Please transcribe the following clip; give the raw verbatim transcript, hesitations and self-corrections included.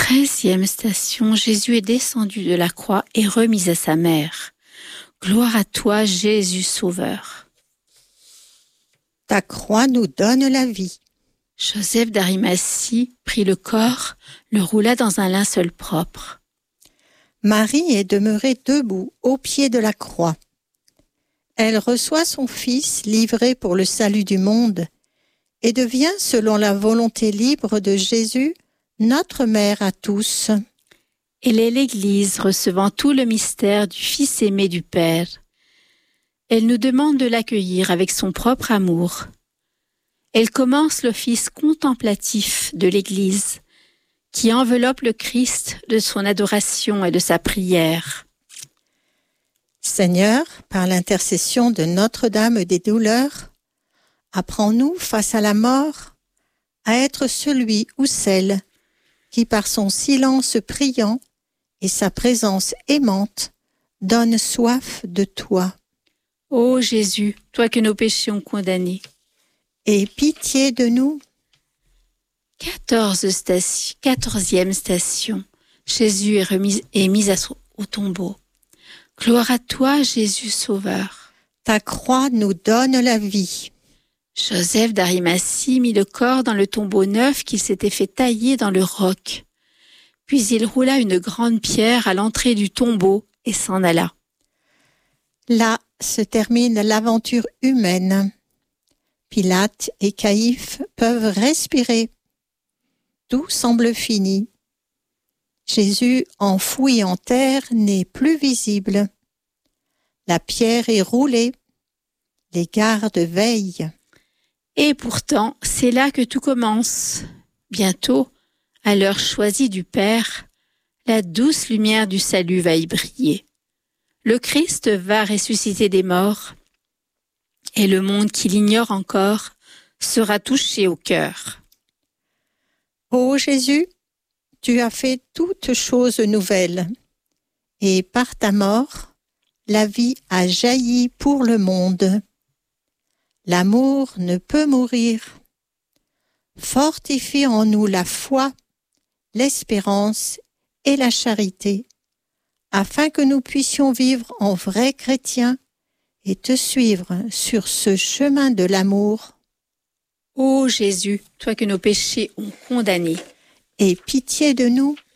Treizième station, Jésus est descendu de la croix et remis à sa mère. Gloire à toi, Jésus Sauveur. Ta croix nous donne la vie. Joseph d'Arimathie prit le corps, le roula dans un linceul propre. Marie est demeurée debout au pied de la croix. Elle reçoit son Fils livré pour le salut du monde et devient, selon la volonté libre de Jésus, notre mère à tous. Elle est l'Église recevant tout le mystère du Fils aimé du Père. Elle nous demande de l'accueillir avec son propre amour. Elle commence l'office contemplatif de l'Église, qui enveloppe le Christ de son adoration et de sa prière. Seigneur, par l'intercession de Notre-Dame des douleurs, apprends-nous face à la mort à être celui ou celle qui, par son silence priant et sa présence aimante, donne soif de toi. Ô Jésus, toi que nos péchés ont condamné. Aie pitié de nous. Quatorze station, quatorzième station. Jésus est, remis, est mis à son, au tombeau. Gloire à toi, Jésus Sauveur. Ta croix nous donne la vie. Joseph d'Arimathie mit le corps dans le tombeau neuf qu'il s'était fait tailler dans le roc. Puis il roula une grande pierre à l'entrée du tombeau et s'en alla. Là se termine l'aventure humaine. Pilate et Caïphe peuvent respirer. Tout semble fini. Jésus, enfoui en terre, n'est plus visible. La pierre est roulée. Les gardes veillent. Et pourtant, c'est là que tout commence. Bientôt, à l'heure choisie du Père, la douce lumière du salut va y briller. Le Christ va ressusciter des morts, et le monde qui l'ignore encore sera touché au cœur. Ô Jésus, tu as fait toutes choses nouvelles, et par ta mort, la vie a jailli pour le monde. L'amour ne peut mourir. Fortifie en nous la foi, l'espérance et la charité, afin que nous puissions vivre en vrais chrétiens et te suivre sur ce chemin de l'amour. Ô Jésus, toi que nos péchés ont condamné, aie pitié de nous.